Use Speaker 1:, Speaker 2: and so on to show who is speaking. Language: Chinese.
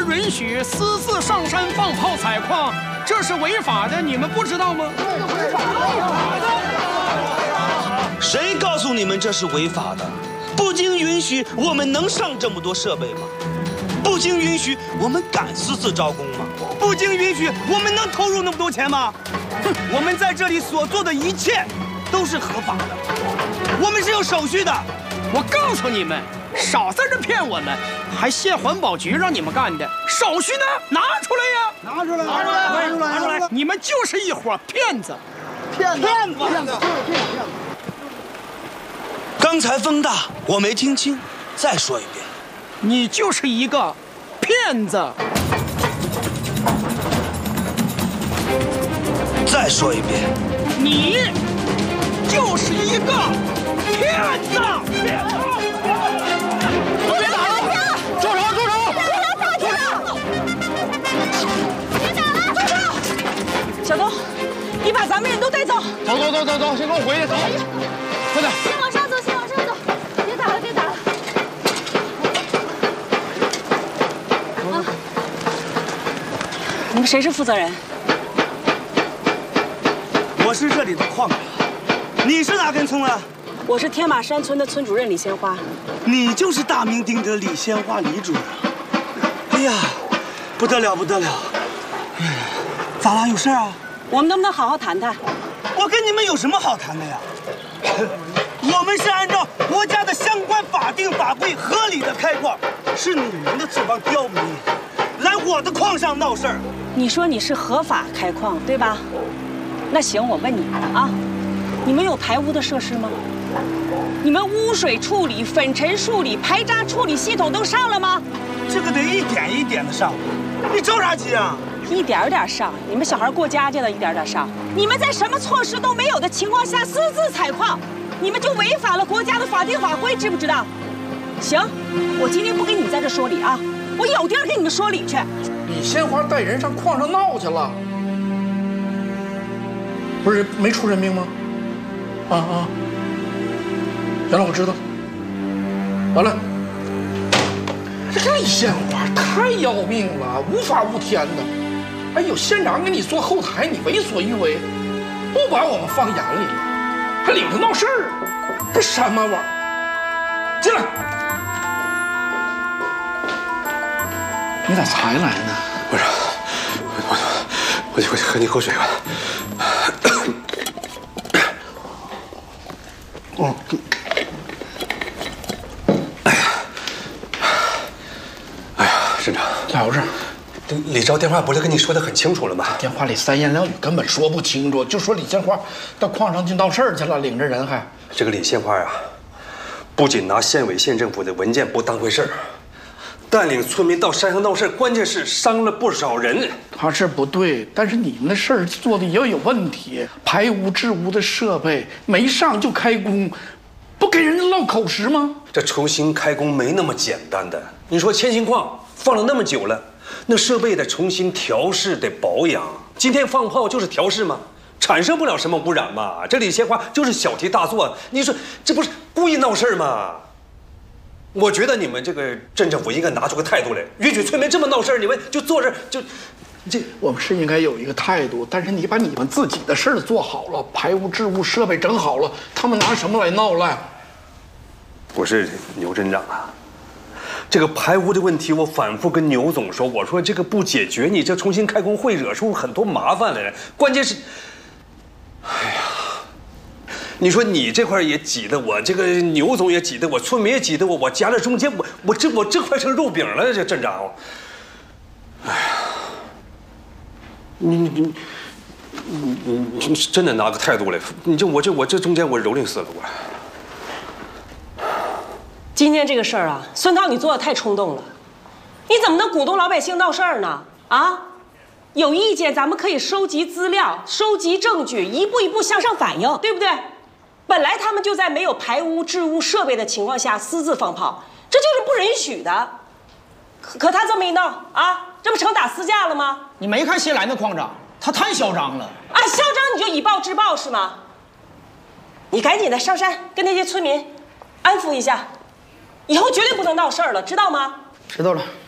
Speaker 1: 允许私自上山放炮采矿，这是违法的，你们不知道吗？违法的！
Speaker 2: 谁告诉你们这是违法的？不经允许，我们能上这么多设备吗？不经允许，我们敢私自招工吗？不经允许，我们能投入那么多钱吗？哼，我们在这里所做的一切都是合法的，我们是有手续的。
Speaker 1: 我告诉你们，少在这骗我们，还谢环保局让你们干的，手续呢？拿出来呀！
Speaker 3: 拿出来！拿出来！拿出来！拿出来！
Speaker 1: 你们就是一伙骗子！
Speaker 3: 骗子！骗子！骗子！
Speaker 2: 刚才风大，我没听清，再说一遍。
Speaker 1: 你就是一个骗子！
Speaker 2: 再说一遍。
Speaker 1: 你就是一个骗子！骗子！
Speaker 3: 别打了！住手！住手！
Speaker 4: 别打了！别打了！住手！小东，你把咱们人都带走！
Speaker 3: 走！先跟我回去，走！快点！
Speaker 4: 先往上走，先往上走！别打了！别打了！啊！你们谁是负责人？
Speaker 2: 我是这里的矿长，你是哪根葱啊？
Speaker 4: 我是天马山村的村主任李鲜花。
Speaker 2: 你就是大名鼎鼎的李鲜花李主任。哎呀，不得了！哎呀，咋啦？有事啊？
Speaker 4: 我们能不能好好谈谈？
Speaker 2: 我跟你们有什么好谈的呀？我们是按照国家的相关法定法规合理的开矿，是你们的这帮刁民来我的矿上闹事儿。
Speaker 4: 你说你是合法开矿，对吧？那行，我问你们啊，你们有排污的设施吗？你们污水处理、粉尘处理、排渣处理系统都上了吗？
Speaker 2: 这个得一点一点的上，你着啥急啊？
Speaker 4: 一点点上，你们小孩过家家的一点点上。你们在什么措施都没有的情况下私自采矿，你们就违反了国家的法定法规，知不知道？行，我今天不给你们在这说理啊，我有地儿给你们说理去。
Speaker 5: 李鲜花带人上矿上闹去了，不是没出人命吗？原来我知道。完了，这李鲜花太要命了，无法无天的。哎呦，县长给你做后台，你为所欲为，不把我们放眼里了，还领着闹事儿，这什么玩意儿？进来，你咋才来呢？
Speaker 6: 不是，我去和你喝水吧。哎呀，省长，
Speaker 5: 咋回事？
Speaker 6: 李昭电话不是跟你说的很清楚了吗？
Speaker 5: 电话里三言两语根本说不清楚，就说李鲜花到矿上去闹事儿去了，领着人还。
Speaker 6: 这个李鲜花啊，不仅拿县委县政府的文件不当回事儿，带领村民到山上闹事儿，关键是伤了不少人。
Speaker 5: 他是不对，但是你们的事儿做的也有问题，排污治污的设备没上就开工，不给人家落口实吗？
Speaker 6: 这重新开工没那么简单的。你说千兴矿放了那么久了，那设备得重新调试，得保养。今天放炮就是调试吗？产生不了什么污染嘛。这李鲜花就是小题大做，你说这不是故意闹事儿吗？我觉得你们这个镇政府应该拿出个态度来，允许村民这么闹事儿，你们就坐这儿就，这
Speaker 5: 我们是应该有一个态度，但是你把你们自己的事儿做好了，排污治污设备整好了，他们拿什么来闹来？
Speaker 6: 不是牛镇长啊，这个排污的问题，我反复跟牛总说，我说这个不解决，你这重新开工会惹出很多麻烦来。关键是，哎呀，你说你这块也挤得我，这个牛总也挤得我，村民也挤得我，我夹在中间，我这快成肉饼了，这镇长。哎呀，你真的拿个态度来，你这我这中间我蹂躏死了我。
Speaker 4: 今天这个事儿啊，孙涛，你做的太冲动了，你怎么能鼓动老百姓闹事儿呢？啊，有意见咱们可以收集资料、收集证据，一步一步向上反映，对不对？本来他们就在没有排污治污设备的情况下私自放炮，这就是不允许的。可他这么一闹啊，这不成打私架了吗？
Speaker 1: 你没看新来的矿长，他太嚣张了。
Speaker 4: 啊，嚣张你就以暴制暴是吗？你赶紧的上山跟那些村民安抚一下，以后绝对不能闹事儿了，知道吗？
Speaker 5: 知道了。